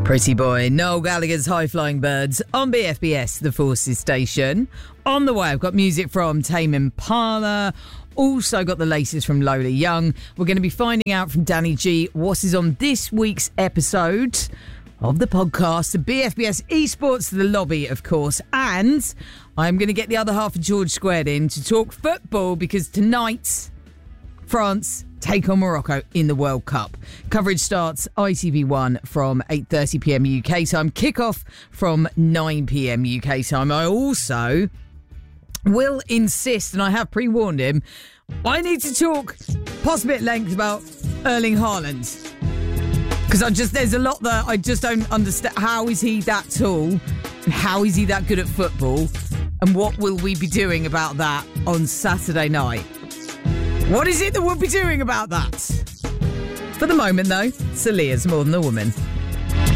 Pretty boy, Noel Gallagher's High Flying Birds on BFBS, the Forces station. On the way, I've got music from Tame Impala. Also got the latest from Lola Young. We're going to be finding out from Danny G what is on this week's episode of the podcast, the BFBS Esports, the lobby, of course. And I'm going to get the other half of George Squared in to talk football because tonight, France take on Morocco in the World Cup. Coverage starts ITV1 from 8:30pm UK time. Kickoff from 9pm UK time. I also will insist, and I have pre-warned him, I need to talk possibly at length about Erling Haaland. Because there's a lot that I just don't understand. How is he that tall? And how is he that good at football? And what will we be doing about that on Saturday night? What is it that we'll be doing about that? For the moment, though, Salia's More Than a Woman.